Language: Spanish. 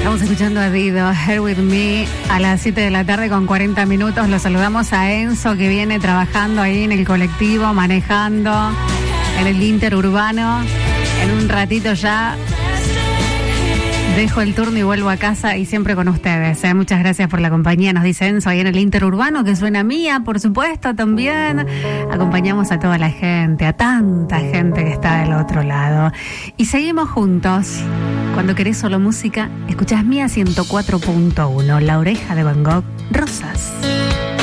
Estamos escuchando a Dido, Here With Me, a las 7 de la tarde con 40 minutos. Lo saludamos a Enzo, que viene trabajando ahí en el colectivo, manejando en el interurbano. En un ratito ya dejo el turno y vuelvo a casa, y siempre con ustedes. Muchas gracias por la compañía, nos dice Enzo, ahí en el interurbano, que suena Mía, por supuesto, también. Acompañamos a toda la gente, a tanta gente que está del otro lado. Y seguimos juntos. Cuando querés solo música, escuchás Mía 104.1, La Oreja de Van Gogh, Rosas.